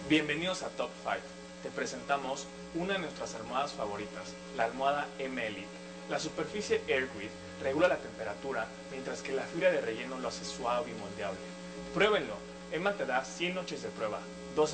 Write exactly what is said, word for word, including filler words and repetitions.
Bienvenidos a Top cinco. Te presentamos una de nuestras almohadas favoritas, la almohada M Elite. La superficie AirGrid regula la temperatura, mientras que la fibra de relleno lo hace suave y moldeable. Pruébenlo. Emma te da cien noches de prueba,